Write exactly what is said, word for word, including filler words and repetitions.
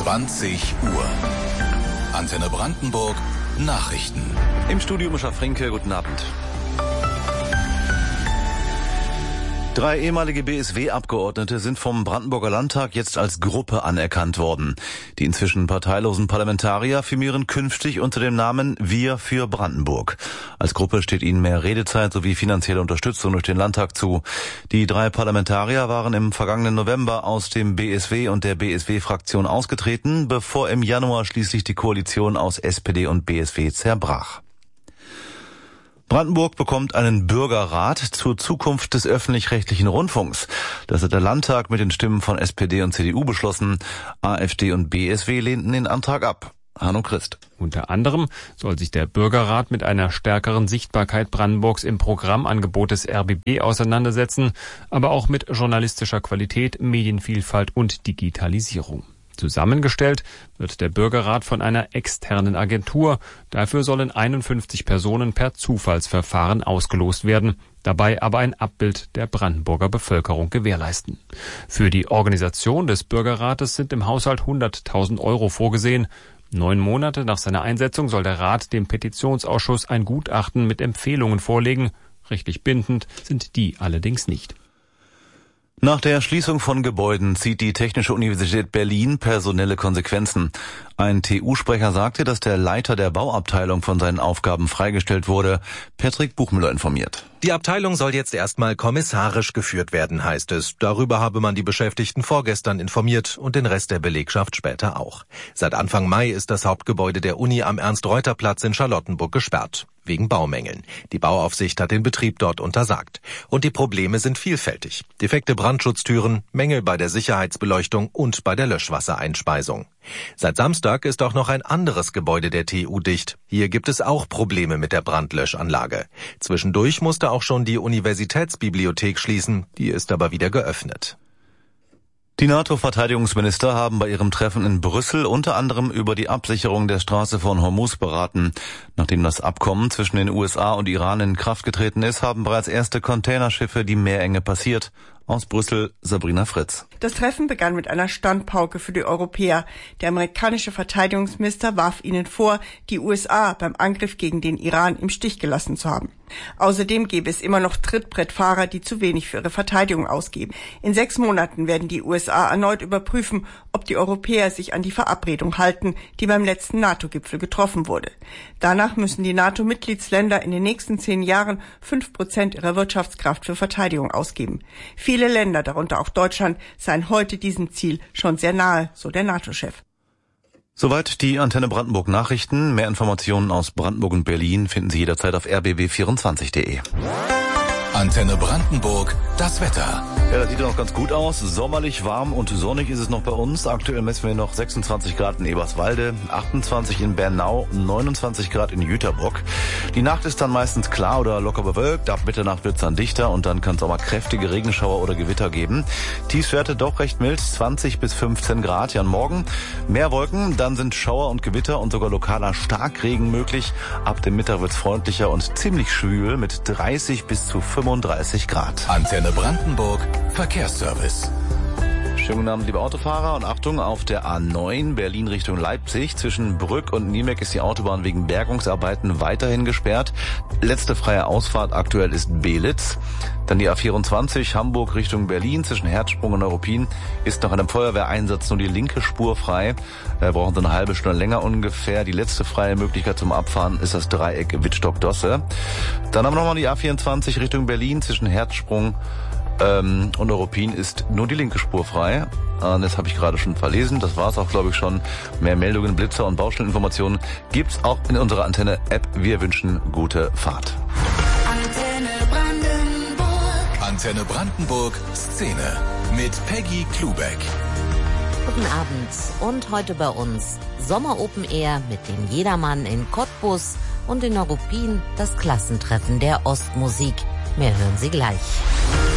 zwanzig Uhr. Antenne Brandenburg Nachrichten. Im Studio Mischa Frinke, guten Abend. Drei ehemalige B S W-Abgeordnete sind vom Brandenburger Landtag jetzt als Gruppe anerkannt worden. Die inzwischen parteilosen Parlamentarier firmieren künftig unter dem Namen Wir für Brandenburg. Als Gruppe steht ihnen mehr Redezeit sowie finanzielle Unterstützung durch den Landtag zu. Die drei Parlamentarier waren im vergangenen November aus dem B S W und der B S W-Fraktion ausgetreten, bevor im Januar schließlich die Koalition aus S P D und B S W zerbrach. Brandenburg bekommt einen Bürgerrat zur Zukunft des öffentlich-rechtlichen Rundfunks. Das hat der Landtag mit den Stimmen von S P D und C D U beschlossen. AfD und B S W lehnten den Antrag ab. Hanno Christ. Unter anderem soll sich der Bürgerrat mit einer stärkeren Sichtbarkeit Brandenburgs im Programmangebot des R B B auseinandersetzen, aber auch mit journalistischer Qualität, Medienvielfalt und Digitalisierung. Zusammengestellt wird der Bürgerrat von einer externen Agentur. Dafür sollen einundfünfzig Personen per Zufallsverfahren ausgelost werden, dabei aber ein Abbild der Brandenburger Bevölkerung gewährleisten. Für die Organisation des Bürgerrates sind im Haushalt hunderttausend Euro vorgesehen. Neun Monate nach seiner Einsetzung soll der Rat dem Petitionsausschuss ein Gutachten mit Empfehlungen vorlegen. Rechtlich bindend sind die allerdings nicht. Nach der Schließung von Gebäuden zieht die Technische Universität Berlin personelle Konsequenzen. Ein T U-Sprecher sagte, dass der Leiter der Bauabteilung von seinen Aufgaben freigestellt wurde. Patrick Buchmüller informiert. Die Abteilung soll jetzt erstmal kommissarisch geführt werden, heißt es. Darüber habe man die Beschäftigten vorgestern informiert und den Rest der Belegschaft später auch. Seit Anfang Mai ist das Hauptgebäude der Uni am Ernst-Reuter-Platz in Charlottenburg gesperrt. Wegen Baumängeln. Die Bauaufsicht hat den Betrieb dort untersagt. Und die Probleme sind vielfältig. Defekte Brandschutztüren, Mängel bei der Sicherheitsbeleuchtung und bei der Löschwassereinspeisung. Seit Samstag ist auch noch ein anderes Gebäude der T U dicht. Hier gibt es auch Probleme mit der Brandlöschanlage. Zwischendurch musste auch schon die Universitätsbibliothek schließen, die ist aber wieder geöffnet. Die NATO-Verteidigungsminister haben bei ihrem Treffen in Brüssel unter anderem über die Absicherung der Straße von Hormuz beraten. Nachdem das Abkommen zwischen den U S A und Iran in Kraft getreten ist, haben bereits erste Containerschiffe die Meerenge passiert. Aus Brüssel, Sabrina Fritz. Das Treffen begann mit einer Standpauke für die Europäer. Der amerikanische Verteidigungsminister warf ihnen vor, die U S A beim Angriff gegen den Iran im Stich gelassen zu haben. Außerdem gäbe es immer noch Trittbrettfahrer, die zu wenig für ihre Verteidigung ausgeben. In sechs Monaten werden die U S A erneut überprüfen, ob die Europäer sich an die Verabredung halten, die beim letzten NATO-Gipfel getroffen wurde. Danach müssen die NATO-Mitgliedsländer in den nächsten zehn Jahren fünf Prozent ihrer Wirtschaftskraft für Verteidigung ausgeben. Viele Länder, darunter auch Deutschland, seien heute diesem Ziel schon sehr nahe, so der NATO-Chef. Soweit die Antenne Brandenburg Nachrichten. Mehr Informationen aus Brandenburg und Berlin finden Sie jederzeit auf r b b vierundzwanzig punkt de. Antenne Brandenburg, das Wetter. Ja, das sieht ja noch ganz gut aus. Sommerlich warm und sonnig ist es noch bei uns. Aktuell messen wir noch sechsundzwanzig Grad in Eberswalde, achtundzwanzig in Bernau, neunundzwanzig Grad in Jüterbock. Die Nacht ist dann meistens klar oder locker bewölkt. Ab Mitternacht wird es dann dichter und dann kann es auch mal kräftige Regenschauer oder Gewitter geben. Tiefstwerte doch recht mild, zwanzig bis fünfzehn Grad. Ja, morgen mehr Wolken, dann sind Schauer und Gewitter und sogar lokaler Starkregen möglich. Ab dem Mittag wird es freundlicher und ziemlich schwül mit dreißig bis zu fünfunddreißig Grad. Antenne Brandenburg Verkehrsservice. Schönen guten Abend, liebe Autofahrer, und Achtung, auf der A neun Berlin Richtung Leipzig zwischen Brück und Niemek ist die Autobahn wegen Bergungsarbeiten weiterhin gesperrt. Letzte freie Ausfahrt aktuell ist Belitz. Dann die A vierundzwanzig Hamburg Richtung Berlin zwischen Herzsprung und Neuruppin ist nach einem Feuerwehreinsatz nur die linke Spur frei. Wir brauchen so eine halbe Stunde länger ungefähr. Die letzte freie Möglichkeit zum Abfahren ist das Dreieck Wittstock-Dosse. Dann haben wir nochmal die A vierundzwanzig Richtung Berlin zwischen Herzsprung Ähm, und Neuruppin ist nur die linke Spur frei. Äh, das habe ich gerade schon verlesen. Das war es auch, glaube ich, schon. Mehr Meldungen, Blitzer und Baustelleninformationen gibt's auch in unserer Antenne-App. Wir wünschen gute Fahrt. Antenne Brandenburg. Antenne Brandenburg Szene mit Peggy Klubeck. Guten Abend und heute bei uns Sommer Open Air mit dem Jedermann in Cottbus und in Neuruppin das Klassentreffen der Ostmusik. Mehr hören Sie gleich.